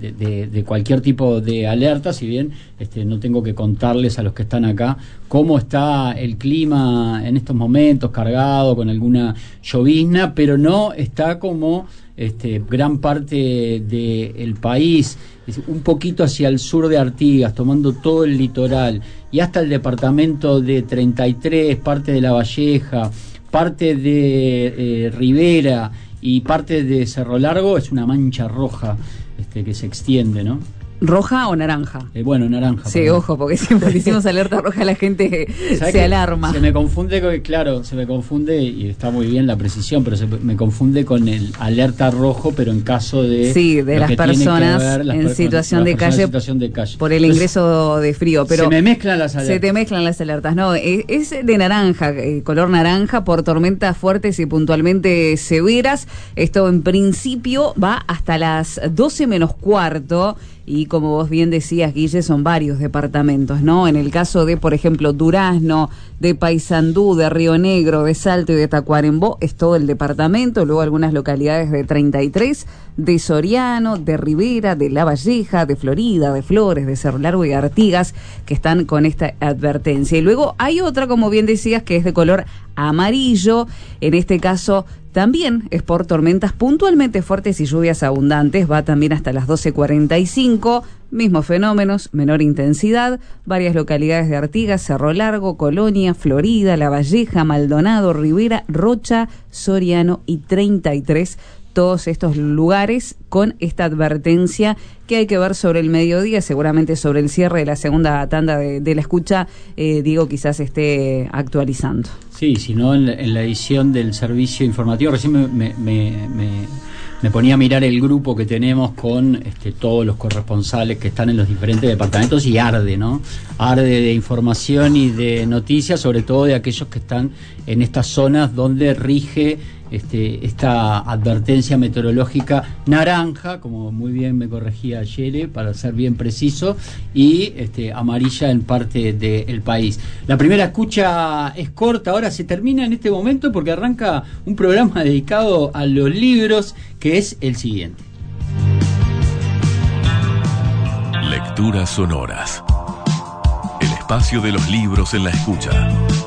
de cualquier tipo de alerta, si bien no tengo que contarles a los que están acá cómo está el clima en estos momentos, cargado con alguna llovizna, pero no está como gran parte del país, un poquito hacia el sur de Artigas, tomando todo el litoral y hasta el departamento de 33, parte de La Valleja, parte de Rivera y parte de Cerro Largo. Es una mancha roja que se extiende, ¿no? ¿Roja o naranja? Bueno, naranja. Sí, ojo, porque siempre decimos alerta roja, la gente se alarma. Se me confunde, claro, y está muy bien la precisión, pero me confunde con el alerta rojo, pero en caso de... Sí, de las personas en situación de calle por el ingreso de frío. Pero se me mezclan las alertas. Se te mezclan las alertas, ¿no? Es de naranja, color naranja, por tormentas fuertes y puntualmente severas. Esto en principio va hasta las 12 menos cuarto. Y como vos bien decías, Guille, son varios departamentos, ¿no? En el caso de, por ejemplo, Durazno, de Paysandú, de Río Negro, de Salto y de Tacuarembó, es todo el departamento. Luego algunas localidades de 33, de Soriano, de Rivera, de La Valleja, de Florida, de Flores, de Cerro Largo y Artigas, que están con esta advertencia. Y luego hay otra, como bien decías, que es de color amarillo. En este caso también es por tormentas puntualmente fuertes y lluvias abundantes. Va también hasta las 12:45. Mismos fenómenos, menor intensidad. Varias localidades de Artigas, Cerro Largo, Colonia, Florida, La Valleja, Maldonado, Rivera, Rocha, Soriano y 33. Todos estos lugares con esta advertencia que hay que ver sobre el mediodía, seguramente sobre el cierre de la segunda tanda de la escucha, Diego quizás esté actualizando. Sí, si no en la edición del servicio informativo, recién me ponía a mirar el grupo que tenemos con todos los corresponsales que están en los diferentes departamentos y arde, ¿no? Arde de información y de noticias, sobre todo de aquellos que están en estas zonas donde rige esta advertencia meteorológica naranja, como muy bien me corregía Yere, para ser bien preciso, y amarilla en parte del país. La primera escucha es corta, ahora se termina en este momento porque arranca un programa dedicado a los libros, que es el siguiente. Lecturas sonoras. El espacio de los libros en la escucha.